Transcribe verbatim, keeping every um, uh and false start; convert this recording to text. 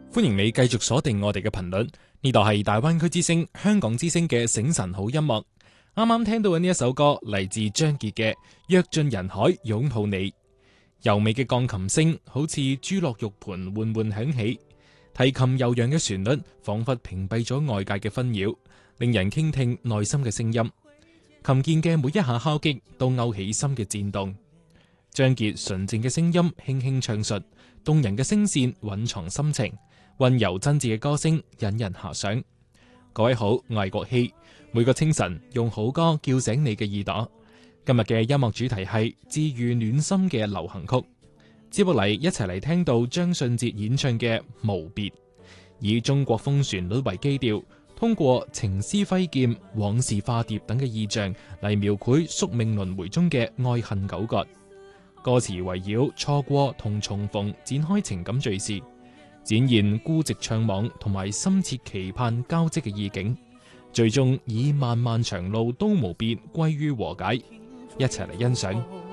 歡迎你繼續鎖定我哋嘅頻率，呢度係大灣區之聲、香港之聲嘅醒晨好音樂。啱啱聽到嘅呢一首歌嚟自張傑嘅《躍進人海擁抱你》，柔美嘅鋼琴聲好似珠落玉盤緩緩響起，提琴悠揚嘅旋律仿佛屏蔽咗外界嘅紛擾，令人傾聽內心嘅聲音。琴鍵嘅每一下敲擊都勾起心嘅顫動。張傑純正嘅聲音輕輕唱述，動人嘅聲線蘊藏心情，溫柔真摯嘅歌聲引人遐想。各位好，我係國希，每個清晨用好歌叫醒你嘅耳朵。今日嘅音樂主題係治愈暖心嘅流行曲。接落嚟一齊嚟聽到張信哲演唱嘅《無別》，以中國風旋律為基調，通過情絲揮劍、往事化蝶等嘅意象嚟描繪宿命輪迴中嘅愛恨糾葛。歌詞圍繞錯過同重逢展開情感敘事，展現孤寂悵惘同埋深切期盼交織嘅意境，最終以漫漫長路都無別歸於和解。一齊嚟欣賞。